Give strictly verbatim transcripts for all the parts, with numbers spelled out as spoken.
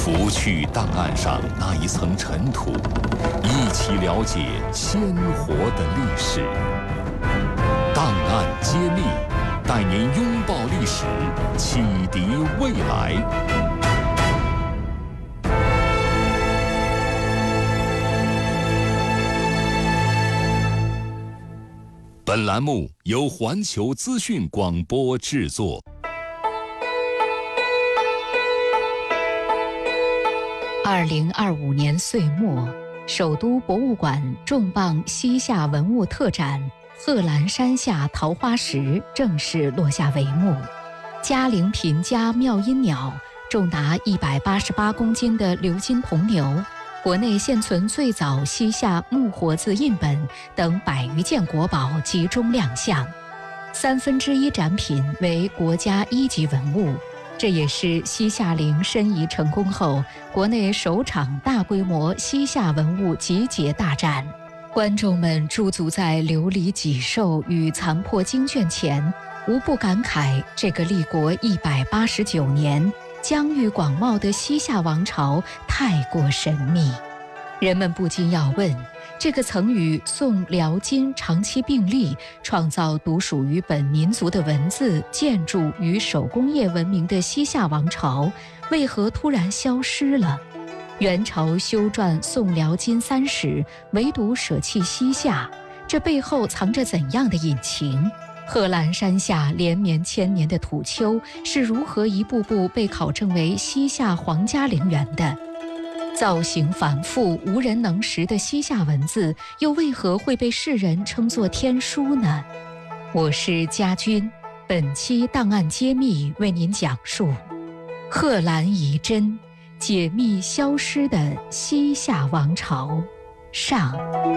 拂去档案上那一层尘土，一起了解鲜活的历史。档案揭秘，带您拥抱历史，启迪未来。本栏目由环球资讯广播制作。 二零二五年岁末，首都博物馆重磅西夏文物特展《贺兰山下桃花石》正式落下帷幕。嘉陵平家妙音鸟，重达一百八十八公斤的鎏金铜牛，国内现存最早西夏木活字印本等百余件国宝集中亮相，三分之一展品为国家一级文物。这也是西夏陵申遗成功后国内首场大规模西夏文物集结大展。观众们驻足在琉璃脊兽与残破经卷前，无不感慨这个立国一百八十九年、疆域广袤的西夏王朝太过神秘。人们不禁要问，这个曾与宋、辽、金长期并立，创造独属于本民族的文字、建筑与手工业文明的西夏王朝，为何突然消失了？元朝修撰宋、辽、金三史，唯独舍弃西夏，这背后藏着怎样的隐情？贺兰山下连绵千年的土丘是如何一步步被考证为西夏皇家陵园的？造型繁复、无人能识的西夏文字，又为何会被世人称作天书呢？我是家军，本期档案揭秘为您讲述贺兰遗珍，解密消失的西夏王朝上。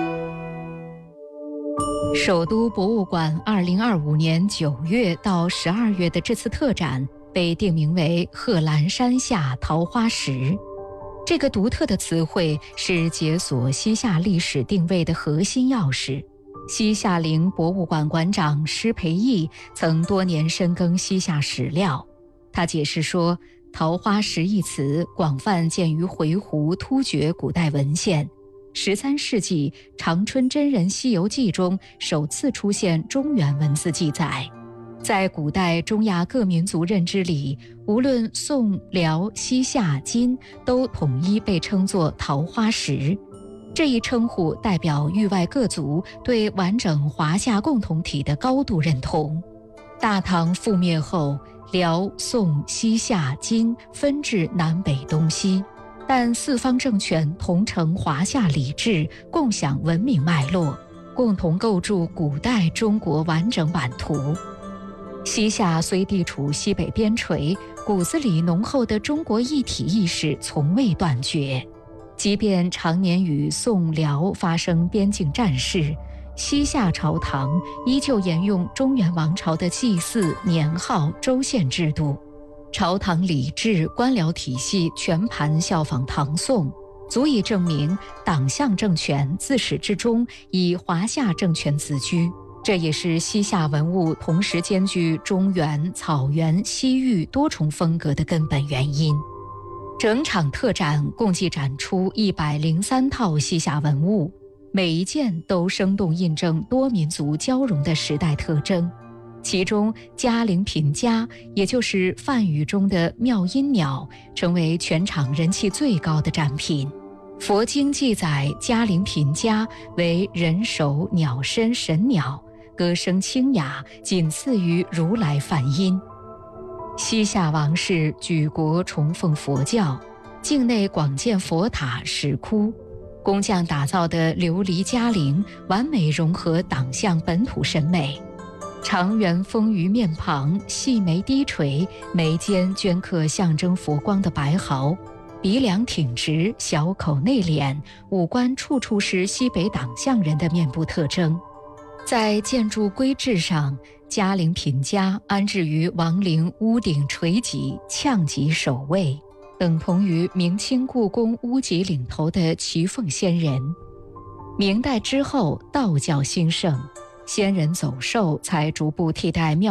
首都博物馆二零二五年九月到十二月的这次特展被定名为贺兰山下桃花石。这个独特的词汇是解锁西夏历史定位的核心钥匙。西夏陵博物馆馆长施培义曾多年深耕西夏史料，他解释说，桃花石一词广泛见于回鹘、突厥古代文献。十三世纪长春真人西游记中首次出现中原文字记载。在古代中亚各民族认知里，无论宋、辽、西夏、金，都统一被称作桃花石。这一称呼代表域外各族对完整华夏共同体的高度认同。大唐覆灭后，辽、宋、西夏、金分治南北东西，但四方政权同承华夏礼制，共享文明脉络，共同构筑古代中国完整版图。西夏虽地处西北边陲，骨子里浓厚的中国一体意识从未断绝。即便常年与宋、辽发生边境战事，西夏朝堂依旧沿用中原王朝的祭祀、年号、州县制度，朝堂礼制、官僚体系全盘效仿唐宋，足以证明党项政权自始至终以华夏政权自居。这也是西夏文物同时兼具中原、草原、西域多重风格的根本原因。整场特展共计展出一百零三套西夏文物，每一件都生动印证多民族交融的时代特征。其中嘉陵平家，也就是梵语中的妙音鸟，成为全场人气最高的展品。佛经记载嘉陵平家为人首鸟身神鸟，歌声清雅，仅次于如来梵音。西夏王室举国崇奉佛教，境内广建佛塔、石窟，工匠打造的琉璃嘉陵完美融合党项本土审美。长圆丰腴面庞，细眉低垂，眉间镌刻象征佛光的白毫，鼻梁挺直，小口内敛，五官处处是西北党项人的面部特征。在建筑规制上，嘉陵平家安置于王陵屋顶垂脊，呛脊首位，等同于明清故宫屋脊领头的齐凤仙人。明代之后，道教兴盛，仙人走兽才逐步替代庙